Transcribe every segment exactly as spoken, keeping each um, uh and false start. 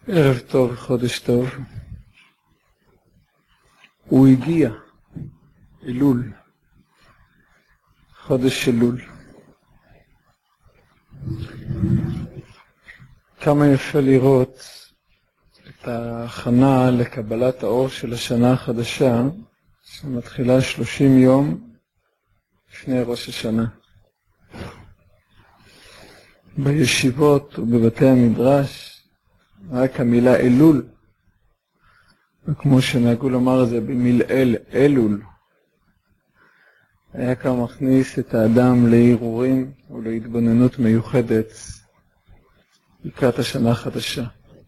ערב טוב, חודש טוב. הוא הגיע, אלול, חודש אלול. כמה יפה לראות את ההכנה לקבלת האור של השנה החדשה, שמתחילה שלושים יום לפני ראש השנה. בישיבות ובבתי המדרש, רק המילה אלול, וכמו שנהגו לומר את זה במילאל, אלול, היה כבר מכניס את האדם להירורים ולהתבוננות מיוחדת לקראת השנה החדשה.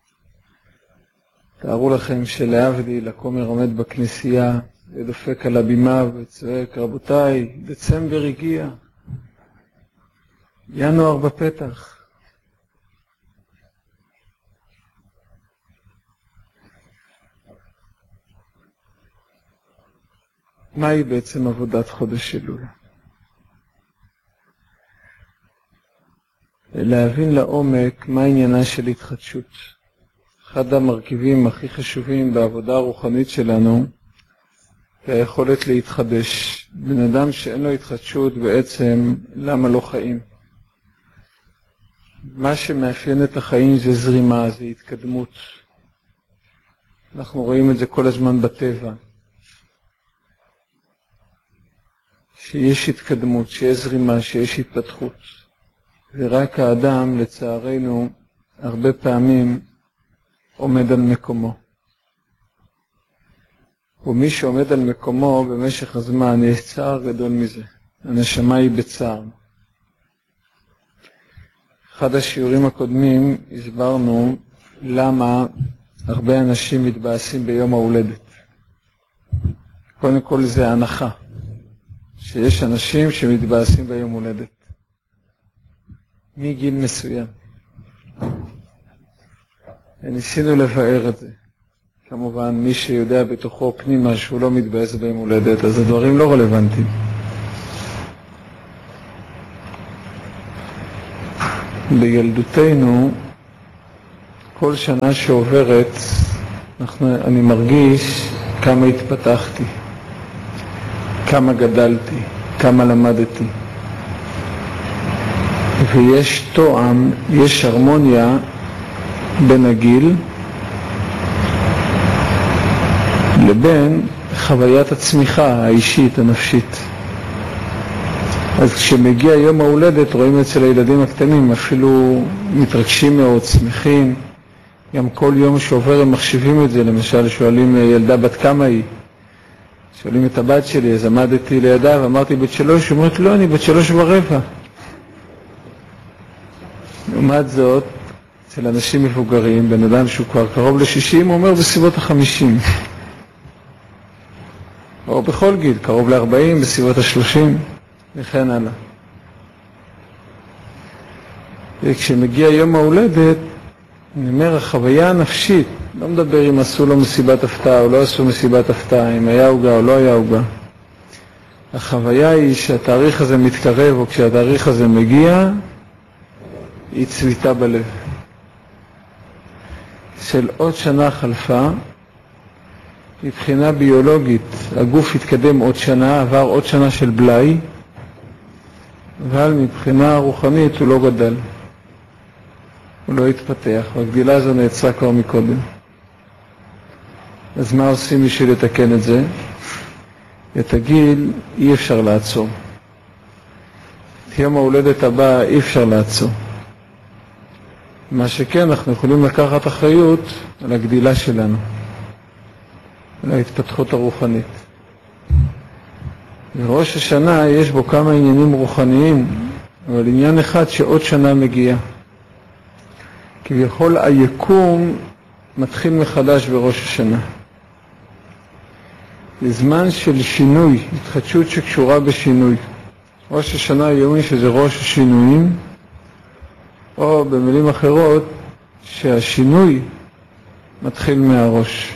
תארו לכם שלהבדיל הכומר עומד בכנסייה ודופק על הבימה וצועק, רבותיי, דצמבר הגיע, ינואר בפתח. מהי בעצם עבודת חודש אלול? להבין לעומק מה עניינה של התחדשות. אחד המרכיבים הכי חשובים בעבודה הרוחנית שלנו היא היכולת להתחדש. בן אדם שאין לו התחדשות בעצם למה לא חיים? מה שמאפיין את החיים זה זרימה, זה התקדמות. אנחנו רואים את זה כל הזמן בטבע. שיש התקדמות, שיש זרימה, שיש התפתחות. ורק האדם, לצערנו, הרבה פעמים עומד על מקומו. ומי שעומד על מקומו במשך הזמן, יש צער גדול מזה. הנשמה היא בצער. אחד השיעורים הקודמים הסברנו למה הרבה אנשים מתבאסים ביום ההולדת. קודם כל זה הנחה. שיש אנשים שמתבאסים ביום הולדת. מגיל מסוים. וניסינו לבאר את זה. כמובן, מי שיודע בתוכו פנימה שהוא לא מתבאס ביום הולדת, אז הדברים לא רלוונטיים. בילדותנו, כל שנה שעוברת, אנחנו, אני מרגיש כמה התפתחתי. כמה גדלתי, כמה למדתי. ויש תואם, יש הרמוניה בין הגיל לבין חוויית הצמיחה האישית, הנפשית. אז כשמגיע יום ההולדת רואים אצל הילדים הקטנים אפילו מתרגשים מאוד, שמחים. גם כל יום שעובר הם מחשיבים את זה, למשל שואלים ילדה בת כמה היא. שואלים את הבת שלי, אז עמדתי לידה ואמרתי בת שלוש, היא אומרת לא, אני בת שלוש ורבע. לעומת זאת, אצל אנשים מבוגרים, בן אדם שהוא כבר קרוב ל-שישים, הוא אומר בסביבות ה-חמישים. או בכל גיל, קרוב ל-ארבעים, בסביבות ה-שלושים, וכן הלאה. וכשמגיע יום ההולדת, אני אומר, החוויה הנפשית, לא מדבר אם עשו לו מסיבת הפתעה או לא עשו מסיבת הפתעה, אם היה הוגה או לא היה הוגה. החוויה היא שהתאריך הזה מתקרב, או כשהתאריך הזה מגיע, היא צביטה בלב. של עוד שנה חלפה, מבחינה ביולוגית, הגוף התקדם עוד שנה, עבר עוד שנה של בלאי, אבל מבחינה רוחנית הוא לא גדל. הוא לא התפתח, והגדילה הזו נעצרה כבר מקודם. אז מה עושים בשביל לתקן את זה? את הגיל אי אפשר לעצור. את יום ההולדת הבא אי אפשר לעצור. מה שכן, אנחנו יכולים לקחת אחריות על הגדילה שלנו, על ההתפתחות הרוחנית. בראש השנה יש בו כמה עניינים רוחניים, אבל עניין אחד שעוד שנה מגיעה. כביכול היקום מתחיל מחדש בראש השנה. לזמן של שינוי, התחדשות שקשורה בשינוי. ראש השנה היומי שזה ראש השינויים, או במילים אחרות שהשינוי מתחיל מהראש.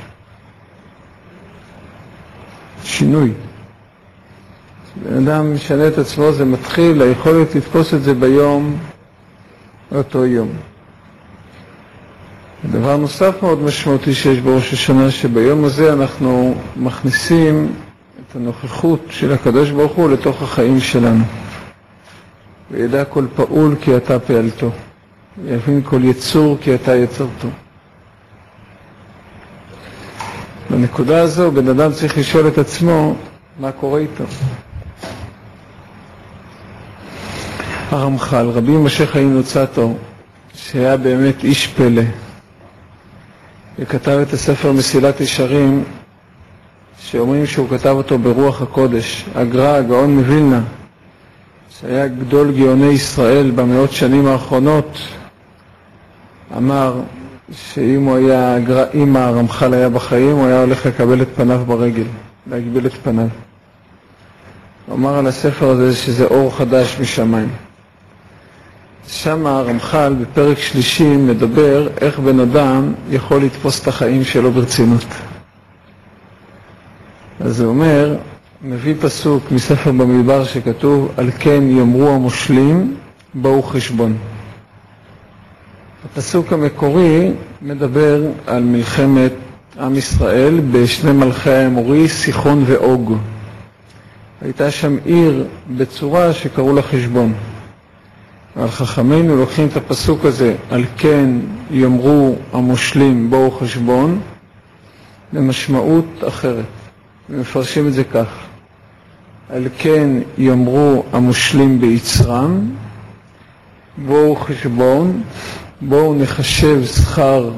שינוי. בן אדם משנה את עצמו, זה מתחיל, היכולת לתפוס את זה ביום, אותו יום. דבר נוסף מאוד משמעותי שיש בראש השנה, שביום הזה אנחנו מכניסים את הנוכחות של הקדוש ברוך הוא לתוך החיים שלנו. וידע כל פעול כי אתה פעלתו, ויבין כל יצור כי אתה יצרתו. בנקודה הזו בן אדם צריך לשאול את עצמו מה קורה איתו. הרמח"ל, רבי משה חיים לוצאטו, שהיה באמת איש פלא, וכתב את הספר מסילת ישרים, שאומרים שהוא כתב אותו ברוח הקודש. הגר"א, הגאון מווילנה, שהיה גדול גאוני ישראל במאות שנים האחרונות, אמר שאם הוא היה, אם הרמח"ל היה בחיים, הוא היה הולך לקבל את פניו ברגל, להגביל את פניו. הוא אמר על הספר הזה שזה אור חדש משמיים. שם הרמח"ל בפרק שלישי מדבר איך בן אדם יכול לתפוס את החיים שלו ברצינות. אז הוא אומר, מביא פסוק מספר במדבר שכתוב, על כן יאמרו המושלים באו חשבון. הפסוק המקורי מדבר על מלחמת עם ישראל בשני מלכי האמורי, סיחון ואוג. הייתה שם עיר בצורה שקראו לה חשבון. על חכמינו לוקחים את הפסוק הזה, על כן יאמרו המושלים באו חשבון, למשמעות אחרת. ומפרשים את זה כך, על כן יאמרו המושלים ביצרם, בואו חשבון, בואו נחשב שכר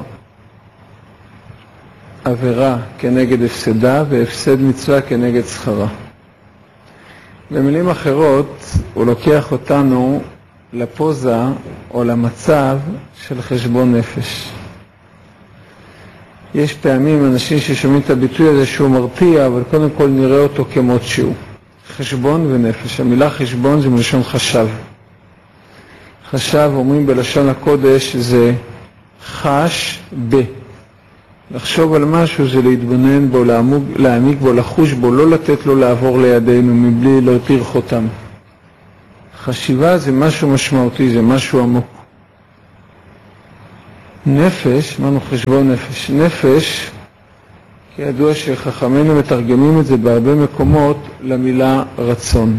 עבירה כנגד הפסדה, והפסד מצווה כנגד שכרה. במילים אחרות, הוא לוקח אותנו לפוזה או למצב של חשבון נפש. יש פעמים אנשים ששומעים את הביטוי הזה שהוא מרתיע, אבל קודם כל נראה אותו כמות שהוא. חשבון ונפש. המילה חשבון זה מלשון חשב. חשב, אומרים בלשון הקודש, זה חש ב. לחשוב על משהו זה להתבונן בו, להעמיק, להעמיק בו, לחוש בו, לא לתת לו לעבור לידינו מבלי להותיר חותם. חשיבה זה משהו משמעותי, זה משהו עמוק. נפש, מה חשבון נפש? נפש, כי ידוע שחכמינו מתרגמים את זה בהרבה מקומות למילה רצון.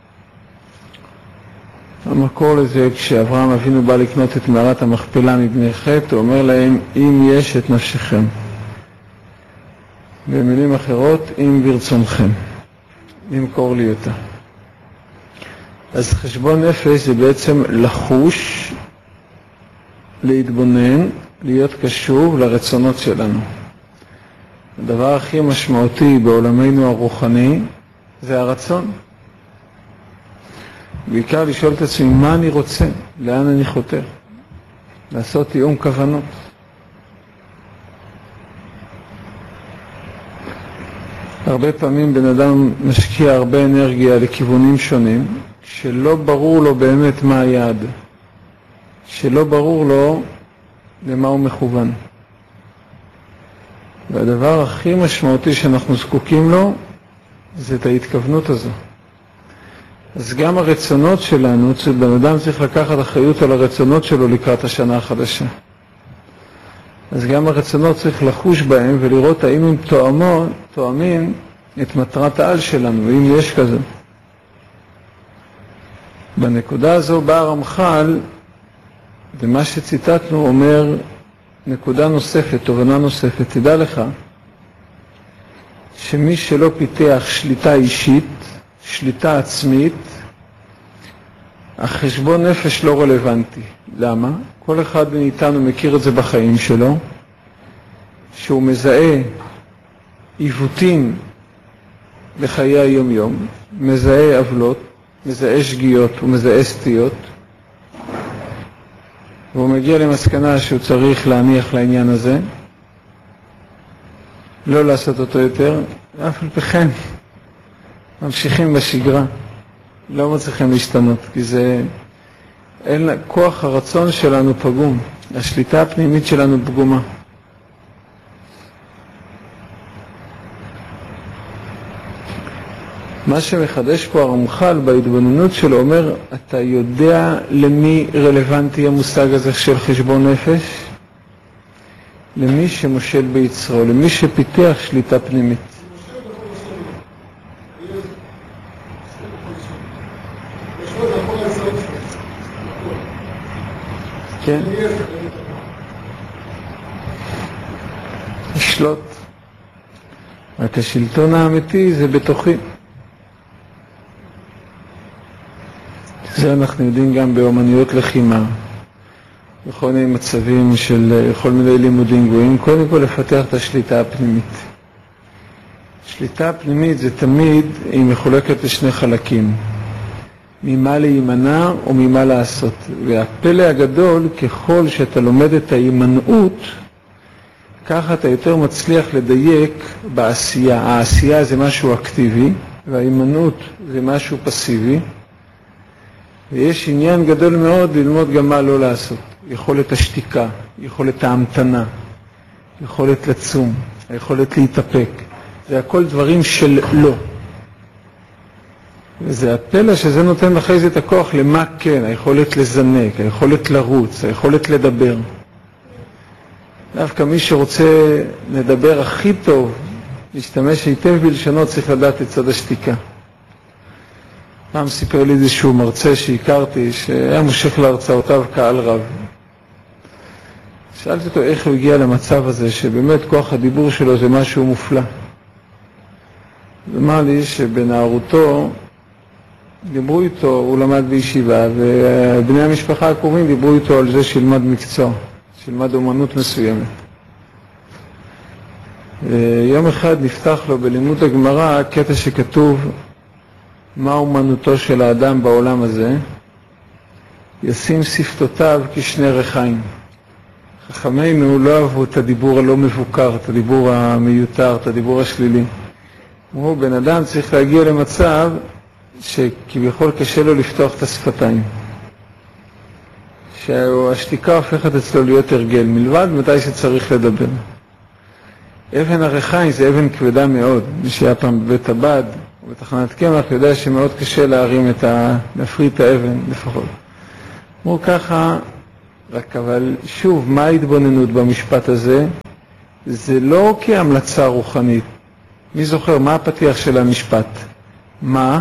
המקור לזה, כשאברהם אבינו בא לקנות את מערת המכפלה מבני חטא, הוא אומר להם, אם יש את נפשכם. במילים אחרות, אם ברצונכם. למכור לי אותה. אז חשבון נפש זה בעצם לחוש, להתבונן, להיות קשוב לרצונות שלנו. הדבר הכי משמעותי בעולמנו הרוחני זה הרצון. בעיקר לשאול את עצמי מה אני רוצה, לאן אני חותר. לעשות תיאום כוונות. הרבה פעמים בן אדם משקיע הרבה אנרגיה לכיוונים שונים, שלא ברור לו באמת מה היעד. שלא ברור לו למה הוא מכוון. והדבר הכי משמעותי שאנחנו זקוקים לו, זה את ההתכוונות הזו. אז גם הרצונות שלנו, בן אדם צריך לקחת אחריות על הרצונות שלו לקראת השנה החדשה. אז גם הרצונות צריך לחוש בהם ולראות האם הם תואמות, תואמים את מטרת העל שלנו, ואם יש כזה. בנקודה הזו בא הרמח"ל, ומה שציטטנו אומר נקודה נוספת, תובנה נוספת. תדע לך שמי שלא פיתח שליטה אישית, שליטה עצמית, החשבון נפש לא רלוונטי. למה? כל אחד מאיתנו מכיר את זה בחיים שלו, שהוא מזהה עיוותים בחיי היום-יום, מזהה עוולות, מזהה שגיאות ומזהה סטיות, והוא מגיע למסקנה שהוא צריך להניח לעניין הזה, לא לעשות אותו יותר, אף על פי כן ממשיכים בשגרה, לא מצליחים להשתנות, כי זה, אין, כוח הרצון שלנו פגום, השליטה הפנימית שלנו פגומה. מה שמחדש פה הרמח"ל בהתבוננות שלו אומר, אתה יודע למי רלוונטי המושג הזה של חשבון נפש? למי שמושל ביצרו, למי שפיתח שליטה פנימית. כן. לשלוט. רק השלטון האמיתי זה בתוכי. זה אנחנו יודעים גם באומנויות לחימה. בכל מיני מצבים של כל מיני לימודים גבוהים, קודם כל לפתח את השליטה הפנימית. שליטה הפנימית זה תמיד, היא מחולקת לשני חלקים. ממה להימנע או ממה לעשות. והפלא הגדול, ככל שאתה לומד את ההימנעות, ככה אתה יותר מצליח לדייק בעשייה. העשייה זה משהו אקטיבי, וההימנעות זה משהו פסיבי. ויש עניין גדול מאוד ללמוד גם מה לא לעשות. יכולת השתיקה, יכולת ההמתנה, יכולת לצום, היכולת להתאפק. זה הכל דברים של לא. וזה הפלא שזה נותן אחרי זה את הכוח למה כן, היכולת לזנק, היכולת לרוץ, היכולת לדבר. דווקא מי שרוצה לדבר הכי טוב, להשתמש היטב בלשונות, צריך לדעת את צד השתיקה. פעם סיפר לי איזשהו מרצה שהכרתי, שהיה מושך להרצאותיו קהל רב. שאלתי אותו איך הוא הגיע למצב הזה, שבאמת כוח הדיבור שלו זה משהו מופלא. אמר לי שבנערותו דיברו איתו, הוא למד בישיבה, ובני המשפחה הקרובים דיברו איתו על זה שילמד מקצוע, שילמד אומנות מסוימת. יום אחד נפתח לו בלימוד הגמרא קטע שכתוב מה אומנותו של האדם בעולם הזה, ישים שפתותיו כשני רחיים. חכמינו לא אהבו את הדיבור הלא מבוקר, את הדיבור המיותר, את הדיבור השלילי. אמרו, בן אדם צריך להגיע למצב שכביכול קשה לו לפתוח את השפתיים. שהשתיקה הופכת אצלו להיות הרגל, מלבד מתי שצריך לדבר. אבן הרחיים זה אבן כבדה מאוד. מי שהיה פעם בבית הבד או בתחנת קמח יודע שמאוד קשה להרים את ה... להפריד את האבן לפחות. אמרו ככה, רק אבל שוב, מה ההתבוננות במשפט הזה? זה לא כהמלצה רוחנית. מי זוכר מה הפתיח של המשפט? מה?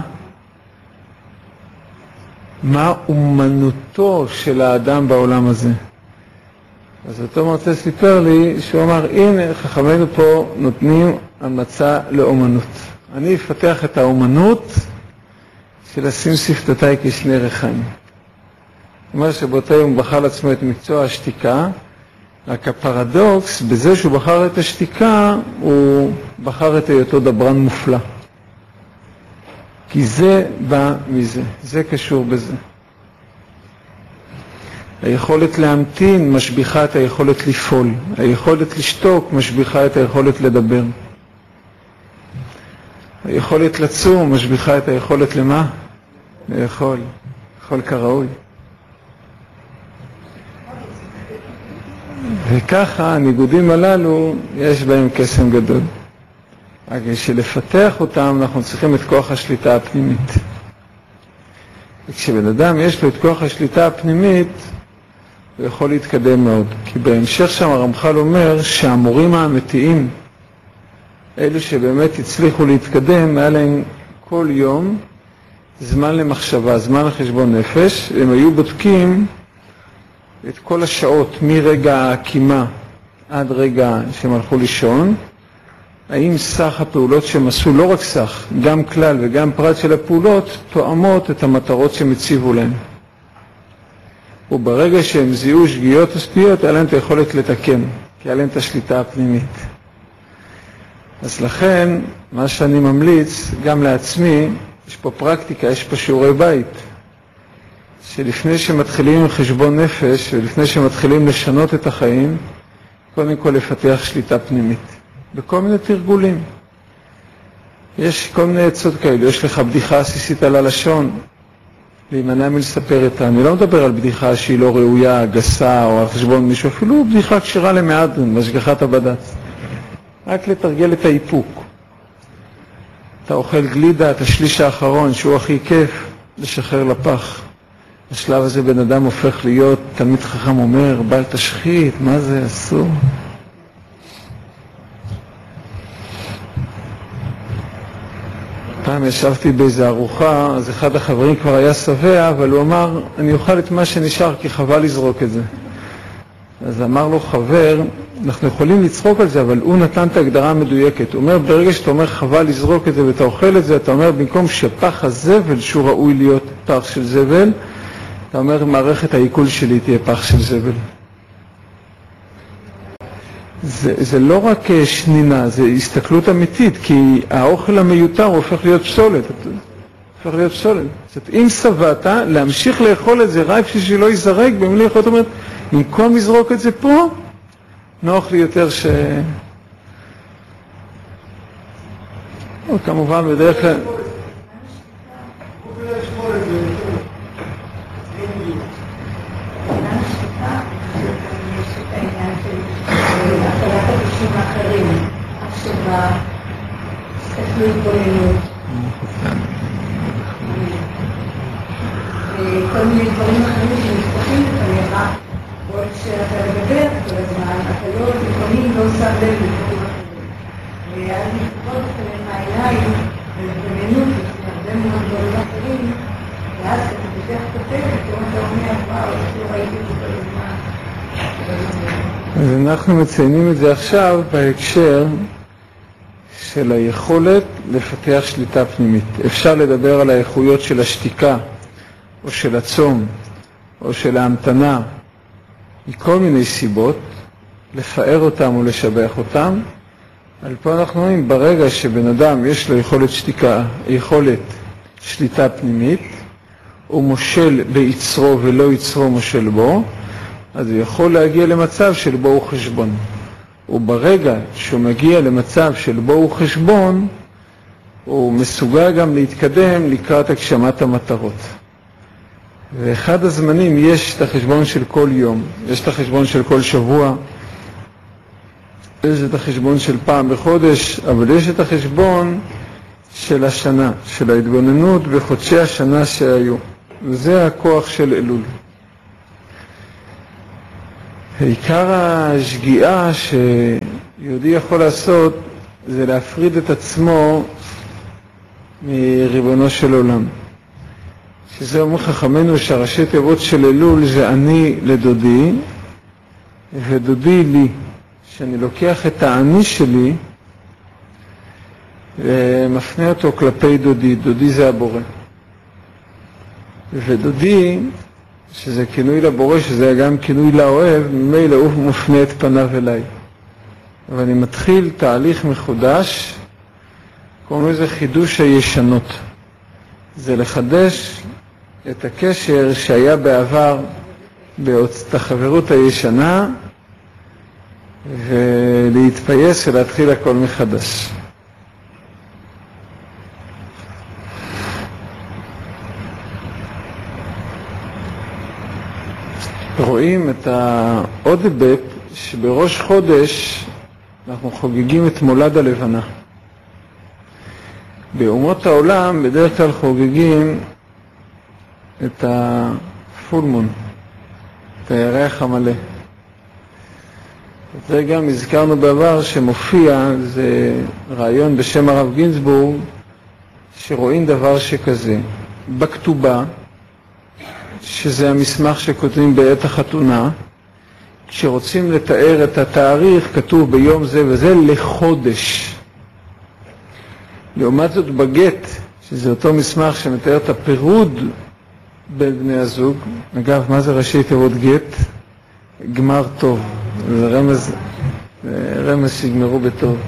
מה אומנותו של האדם בעולם הזה? אז אותו מרצה סיפר לי, שהוא אמר, הנה, חכמינו פה נותנים המלצה לאומנות. אני אפתח את האומנות של לשים שפתותיי כשני רחיים. זאת אומרת שבאותו יום בחר לעצמו את מקצוע השתיקה, רק הפרדוקס, בזה שהוא בחר את השתיקה, הוא בחר את היותו דברן מופלא. כי זה בא מזה, זה קשור בזה. היכולת להמתין משביחה את היכולת לפעול. היכולת לשתוק משביחה את היכולת לדבר. היכולת לצום משביחה את היכולת למה? לאכול. לאכול כראוי. וככה הניגודים הללו יש בהם קסם גדול. רק שלפתח אותם אנחנו צריכים את כוח השליטה הפנימית. וכשבן אדם יש לו את כוח השליטה הפנימית, הוא יכול להתקדם מאוד. כי בהמשך שם הרמח"ל אומר שהמורים האמיתיים, אלו שבאמת הצליחו להתקדם, היה להם כל יום זמן למחשבה, זמן לחשבון נפש. הם היו בודקים את כל השעות מרגע ההקימה עד רגע שהם הלכו לישון, האם סך הפעולות שהם עשו, לא רק סך, גם כלל וגם פרט של הפעולות, תואמות את המטרות שהם הציבו להם. וברגע שהם זיהו שגיאות וסטיות, היה להם את היכולת לתקן, כי היה להם את השליטה הפנימית. אז לכן, מה שאני ממליץ, גם לעצמי, יש פה פרקטיקה, יש פה שיעורי בית, שלפני שמתחילים עם חשבון נפש, ולפני שמתחילים לשנות את החיים, קודם כל לפתח שליטה פנימית. בכל מיני תרגולים. יש כל מיני עצות כאלה, יש לך בדיחה עסיסית על הלשון, להימנע מלספר אותה. אני לא מדבר על בדיחה שהיא לא ראויה, גסה, או על חשבון מישהו, אפילו בדיחה קשרה למעדן, משגחת הבד"ץ. רק לתרגל את האיפוק. אתה אוכל גלידה, את השליש האחרון, שהוא הכי כיף, לשחרר לפח. בשלב הזה בן אדם הופך להיות, תלמיד חכם אומר, בל תשחית, מה זה אסור? פעם ישבתי באיזו ארוחה, אז אחד החברים כבר היה שבע, אבל הוא אמר, אני אוכל את מה שנשאר כי חבל לזרוק את זה. אז אמר לו חבר, אנחנו יכולים לצחוק על זה, אבל הוא נתן את ההגדרה המדויקת. הוא אומר, ברגע שאתה אומר חבל לזרוק את זה ואתה אוכל את זה, אתה אומר, במקום שפח הזבל שהוא ראוי להיות פח של זבל, אתה אומר, מערכת העיכול שלי תהיה פח של זבל. זה, זה לא רק שנינה, זה הסתכלות אמיתית, כי האוכל המיותר הופך להיות פסולת. הופך להיות פסולת. זאת אומרת, אם סבאת, להמשיך לאכול את זה רק בשביל שלא ייזרק, במילים אחרות אומרת, במקום לזרוק את זה פה, נוח לי יותר ש... או כמובן בדרך כלל... כל מיני דברים אחרים שנפתחים לפניך, או כשאתה מדבר כל הזמן, אתה לא לפעמים לא שם לב לדברים אחרים. ואז נפתחות לפניך העיניים ולפנינות הרבה מאוד דברים אחרים, ואז אתה פותח את הפה ופתאום אתה אומר, וואו, לא ראיתי את זה כל הזמן. אז אנחנו מציינים את זה עכשיו בהקשר של היכולת לפתח שליטה פנימית. אפשר לדבר על האיכויות של השתיקה, או של הצום, או של ההמתנה, מכל מיני סיבות, לפאר אותם או לשבח אותם. על פה אנחנו רואים, ברגע שבן אדם יש לו יכולת שתיקה, יכולת שליטה פנימית, הוא מושל ביצרו ולא יצרו מושל בו, אז הוא יכול להגיע למצב של בו הוא חשבון. וברגע שהוא מגיע למצב של בו הוא חשבון, הוא מסוגל גם להתקדם לקראת הגשמת המטרות. ואחד הזמנים יש את החשבון של כל יום, יש את החשבון של כל שבוע, יש את החשבון של פעם בחודש, אבל יש את החשבון של השנה, של ההתבוננות בחודשי השנה שהיו. וזה הכוח של אלול. העיקר השגיאה שיהודי יכול לעשות זה להפריד את עצמו מריבונו של עולם. שזה אומר חכמנו שהראשי תיבות של אלול זה אני לדודי ודודי לי. שאני לוקח את האני שלי ומפנה אותו כלפי דודי. דודי זה הבורא. ודודי, שזה כינוי לבורא, שזה גם כינוי לאוהב, ממילא הוא מופנה את פניו אליי. ואני מתחיל תהליך מחודש, קוראים לזה חידוש הישנות. זה לחדש את הקשר שהיה בעבר את החברות הישנה, ולהתפייס ולהתחיל הכל מחדש. רואים את העוד היבט שבראש חודש אנחנו חוגגים את מולד הלבנה. באומות העולם בדרך כלל חוגגים את הפולמון, את הירח המלא. זה גם הזכרנו בעבר שמופיע, זה רעיון בשם הרב גינזבורג, שרואים דבר שכזה. בכתובה, שזה המסמך שכותבים בעת החתונה, כשרוצים לתאר את התאריך, כתוב ביום זה וזה לחודש. לעומת זאת בגט, שזה אותו מסמך שמתאר את הפירוד בין בני הזוג, אגב, מה זה ראשי תיבות גט? גמר טוב. זה רמז, רמז שיגמרו בטוב.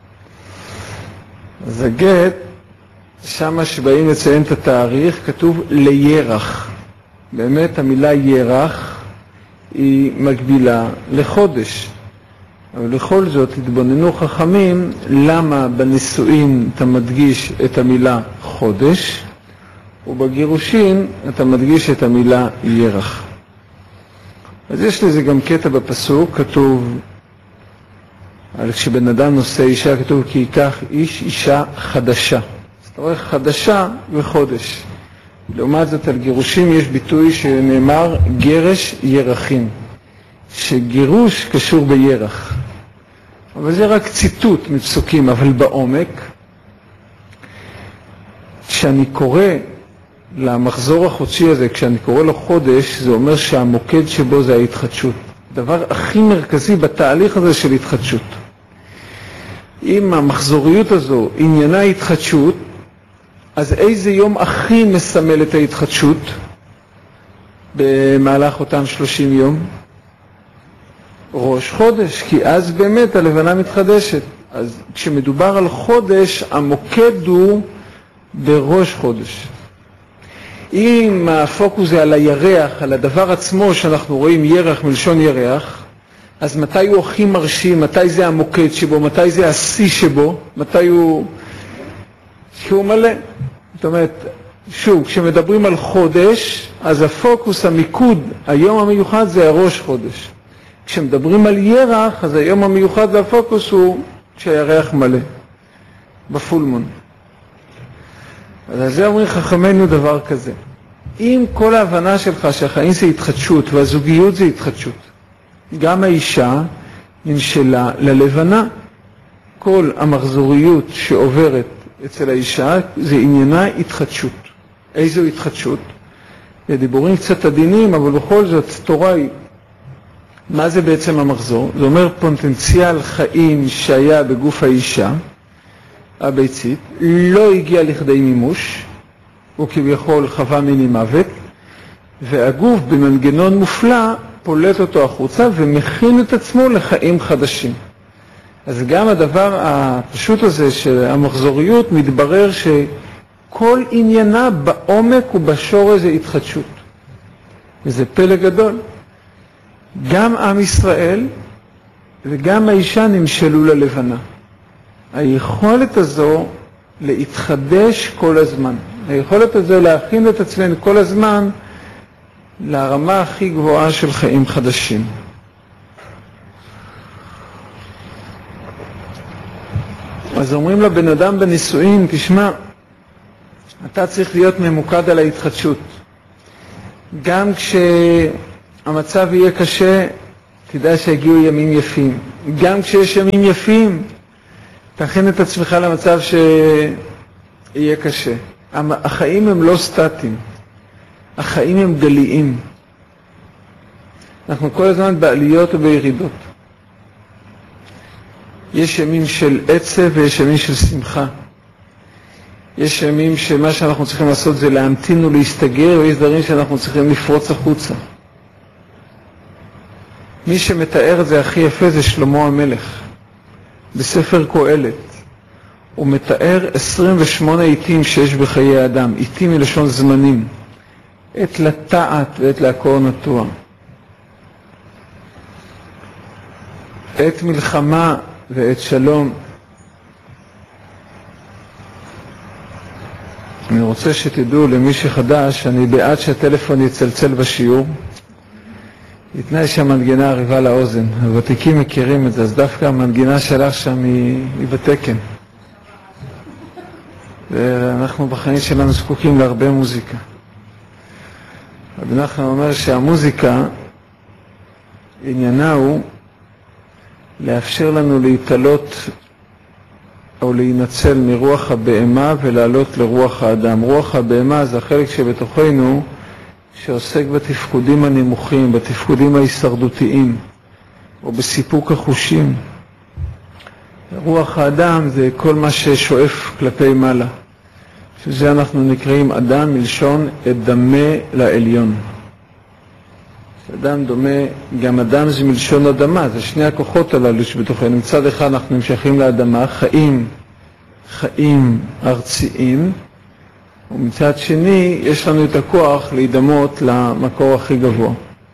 אז הגט, שמה שבאים לציין את התאריך, כתוב לירח. באמת המילה ירח היא מקבילה לחודש. אבל לכל זאת התבוננו חכמים למה בנישואין אתה מדגיש את המילה חודש, ובגירושין אתה מדגיש את המילה ירח. אז יש לזה גם קטע בפסוק, כתוב, על כשבן אדם נושא אישה, כתוב כי ייקח איש אישה חדשה. אז אתה רואה חדשה וחודש. לעומת זאת על גירושים יש ביטוי שנאמר גרש ירחים, שגירוש קשור בירח. אבל זה רק ציטוט מפסוקים, אבל בעומק כשאני קורא למחזור החודשי הזה, כשאני קורא לו חודש, זה אומר שהמוקד שבו זה ההתחדשות. הדבר הכי מרכזי בתהליך הזה של התחדשות. אם המחזוריות הזו עניינה התחדשות, אז איזה יום הכי מסמל את ההתחדשות במהלך אותם שלושים יום? ראש חודש, כי אז באמת הלבנה מתחדשת. אז כשמדובר על חודש, המוקד הוא בראש חודש. אם הפוקוס זה על הירח, על הדבר עצמו שאנחנו רואים ירח מלשון ירח, אז מתי הוא הכי מרשים, מתי זה המוקד שבו, מתי זה השיא שבו, מתי הוא... שהוא מלא. זאת אומרת, שוב, כשמדברים על חודש, אז הפוקוס, המיקוד, היום המיוחד זה הראש חודש. כשמדברים על ירח, אז היום המיוחד והפוקוס הוא כשהירח מלא, בפולמון. אז על זה אומרים חכמינו דבר כזה. אם כל ההבנה שלך שהחיים זה התחדשות והזוגיות זה התחדשות, גם האישה נמשלה ללבנה. כל המחזוריות שעוברת אצל האישה זה עניינה התחדשות. איזו התחדשות? זה דיבורים קצת עדינים, אבל בכל זאת תורה היא. מה זה בעצם המחזור? זה אומר פוטנציאל חיים שהיה בגוף האישה, הביצית, לא הגיע לכדי מימוש, הוא כביכול חווה מיני מוות, והגוף במנגנון מופלא פולט אותו החוצה ומכין את עצמו לחיים חדשים. אז גם הדבר הפשוט הזה של המחזוריות מתברר שכל עניינה בעומק ובשורש זה התחדשות. וזה פלא גדול. גם עם ישראל וגם האישה נמשלו ללבנה. היכולת הזו להתחדש כל הזמן. היכולת הזו להכין את עצמנו כל הזמן לרמה הכי גבוהה של חיים חדשים. אז אומרים לבן אדם בנישואין, תשמע, אתה צריך להיות ממוקד על ההתחדשות. גם כשהמצב יהיה קשה, תדע שהגיעו ימים יפים. גם כשיש ימים יפים, תכין את עצמך למצב שיהיה קשה. החיים הם לא סטטיים. החיים הם גליים. אנחנו כל הזמן בעליות ובירידות. יש ימים של עצב ויש ימים של שמחה. יש ימים שמה שאנחנו צריכים לעשות זה להמתין ולהסתגר, ויש דברים שאנחנו צריכים לפרוץ החוצה. מי שמתאר את זה הכי יפה זה שלמה המלך. בספר קהלת. הוא מתאר עשרים ושמונה עיתים שיש בחיי האדם. עיתים מלשון זמנים. עת לטעת ועת לעקור נטוע. עת מלחמה ועת שלום. אני רוצה שתדעו למי שחדש, אני בעד שהטלפון יצלצל בשיעור. יתנאי שהמנגינה עריבה לאוזן. הוותיקים מכירים את זה, אז דווקא המנגינה שלך שם היא, היא בתקן. ואנחנו בחיים שלנו זקוקים להרבה מוזיקה. רבי נחמן אומר שהמוזיקה, עניינה הוא לאפשר לנו להתעלות או להינצל מרוח הבהמה ולעלות לרוח האדם. רוח הבהמה זה החלק שבתוכנו שעוסק בתפקודים הנמוכים, בתפקודים ההישרדותיים או בסיפוק החושים. רוח האדם זה כל מה ששואף כלפי מעלה. שזה אנחנו נקראים אדם מלשון דמה לעליון. אדם דומה, גם אדם זה מלשון אדמה, זה שני הכוחות הללו שבתוכנו. מצד אחד אנחנו נמשכים לאדמה, חיים, חיים ארציים, ומצד שני יש לנו את הכוח להידמות למקור הכי גבוה.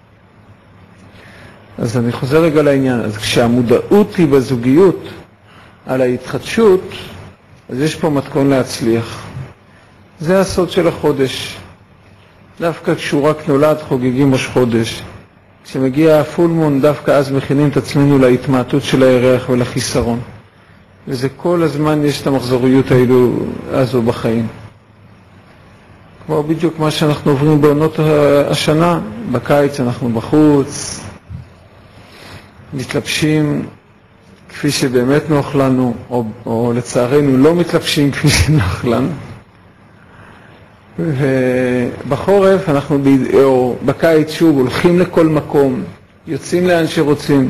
אז אני חוזר רגע לעניין. אז כשהמודעות היא בזוגיות על ההתחדשות, אז יש פה מתכון להצליח. זה הסוד של החודש. דווקא כשהוא רק נולד חוגגים ראש חודש. כשמגיע הפולמון דווקא אז מכינים את עצמנו להתמעטות של הירח ולחיסרון. וזה כל הזמן יש את המחזוריות האלו הזו בחיים. כמו בדיוק מה שאנחנו עוברים בעונות השנה. בקיץ אנחנו בחוץ, מתלבשים כפי שבאמת נוח לנו, או, או לצערנו לא מתלבשים כפי שנוח לנו. ובחורף אנחנו, או בקיץ שוב, הולכים לכל מקום, יוצאים לאן שרוצים.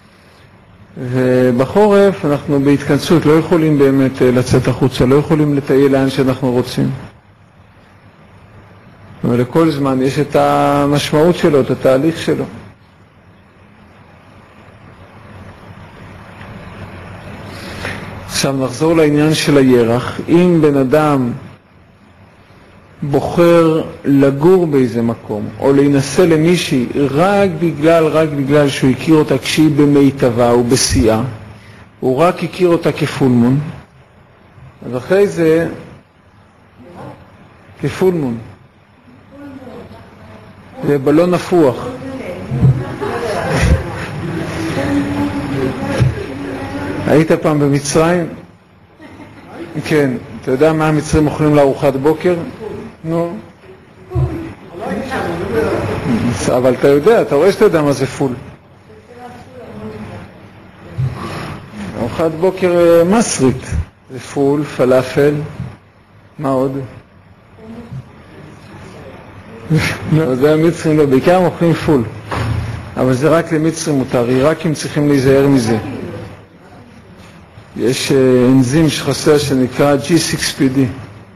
ובחורף אנחנו בהתכנסות, לא יכולים באמת לצאת החוצה, לא יכולים לטייל לאן שאנחנו רוצים. ולכל זמן יש את המשמעות שלו, את התהליך שלו. עכשיו נחזור לעניין של הירח. אם בן אדם בוחר לגור באיזה מקום, או להינשא למישהי רק בגלל, רק בגלל שהוא הכיר אותה כשהיא במיטבה או בשיאה, הוא רק הכיר אותה כפולמון, אז אחרי זה כפולמון. זה בלון נפוח. היית פעם במצרים? כן. אתה יודע מה המצרים אוכלים לארוחת בוקר? נו. אבל אתה יודע, אתה רואה שאתה יודע מה זה פול. ארוחת בוקר מסרית. זה פול, פלאפל. מה עוד? לא, זה המצרים לא, בעיקר הם אוכלים פול. אבל זה רק למצרים מותר, עיראקים צריכים להיזהר מזה. יש אנזים שחסר שנקרא ג'י סיקס פי די.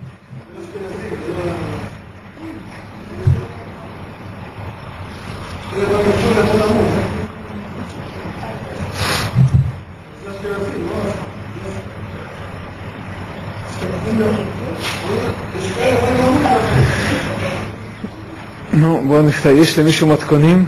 נו, בואו נפתח, יש למישהו מתכונים?